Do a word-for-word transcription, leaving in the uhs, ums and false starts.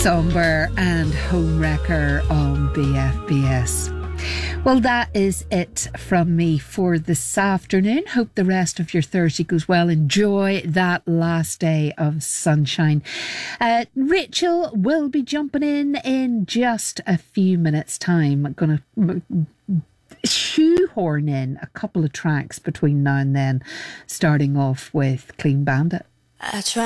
Somber and Homewrecker on B F B S. Well, that is it from me for this afternoon. Hope the rest of your Thursday goes well. Enjoy that last day of sunshine. Uh, Rachel will be jumping in in just a few minutes' time. I'm going to shoehorn in a couple of tracks between now and then, starting off with Clean Bandit. I try